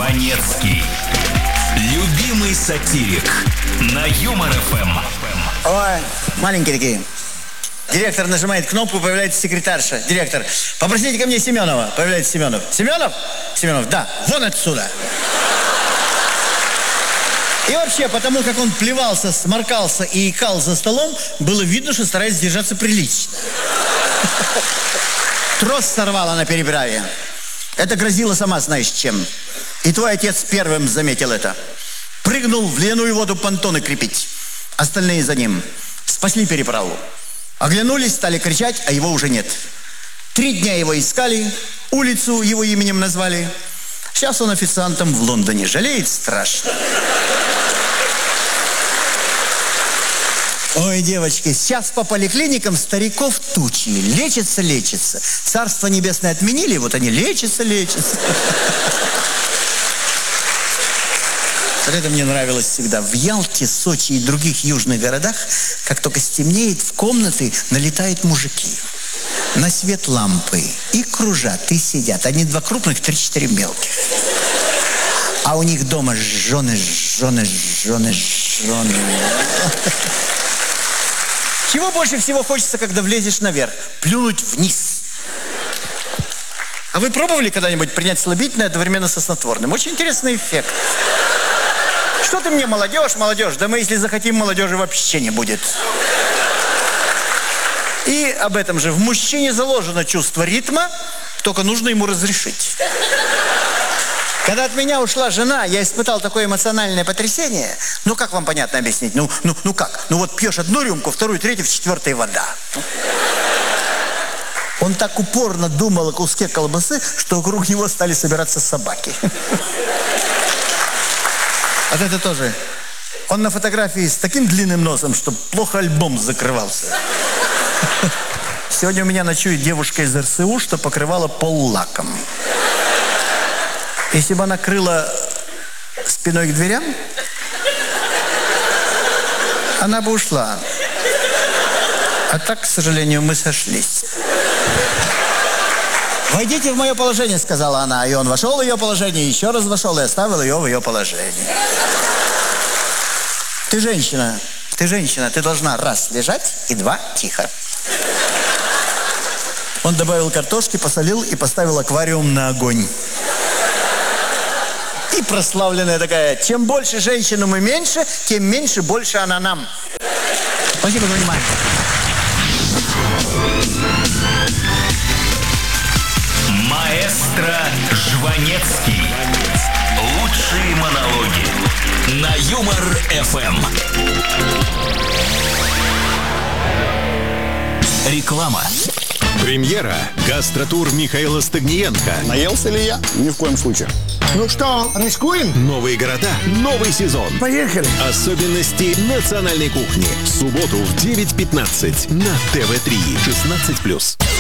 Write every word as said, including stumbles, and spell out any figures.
Жванецкий. Любимый сатирик на Юмор эф эм. Ой, маленькие такие. Директор нажимает кнопку, появляется секретарша. Директор, попросите ко мне Семенова. Появляется Семенов. Семенов? Семенов, да, вон отсюда. И вообще, потому как он плевался, сморкался и икал за столом, было видно, что старается держаться прилично. Трос сорвала на переправе. Это грозило сама знаешь чем. И твой отец первым заметил это. Прыгнул в ледяную воду понтоны крепить. Остальные за ним. Спасли переправу. Оглянулись, стали кричать, а его уже нет. Три дня его искали, улицу его именем назвали. Сейчас он официантом в Лондоне. Жалеет страшно. Ой, девочки, сейчас по поликлиникам стариков тучи. Лечится, лечится. Царство небесное отменили, вот они лечатся, лечатся. Вот это мне нравилось всегда. В Ялте, Сочи и других южных городах, как только стемнеет, в комнаты налетают мужики. На свет лампы. И кружат, и сидят. Они два крупных, три-четыре мелких. А у них дома жены, жены, жены, жены. Чего больше всего хочется, когда влезешь наверх? Плюнуть вниз. А вы пробовали когда-нибудь принять слабительное одновременно со снотворным? Очень интересный эффект. Что ты мне, молодежь, молодежь? Да мы, если захотим, молодежи вообще не будет. И об этом же. В мужчине заложено чувство ритма, только нужно ему разрешить. Когда от меня ушла жена, я испытал такое эмоциональное потрясение. Ну, как вам понятно объяснить? Ну, ну, ну как? Ну, вот пьешь одну рюмку, вторую, третью, в четвертой вода. Он так упорно думал о куске колбасы, что вокруг него стали собираться собаки. Вот это тоже. Он на фотографии с таким длинным носом, что плохо альбом закрывался. Сегодня у меня ночует девушка из эр эс у, что покрывала пол лаком. Если бы она крыла спиной к дверям, она бы ушла. А так, к сожалению, мы сошлись. «Войдите в мое положение», — сказала она. И он вошел в ее положение, еще раз вошел и оставил ее в ее положении. Ты женщина, ты женщина, ты должна раз лежать и два тихо. Он добавил картошки, посолил и поставил аквариум на огонь. И прославленная такая: чем больше женщину мы меньше, тем меньше больше она нам. Спасибо за внимание. Маэстро Жванецкий. Лучшие монологи на Юмор эф эм. Реклама. Премьера. Гастротур Михаила Стагниенко. Наелся ли я? Ни в коем случае. Ну что, рискуем? Новые города, новый сезон. Поехали. Особенности национальной кухни. В субботу в девять пятнадцать на тэ вэ три. шестнадцать плюс.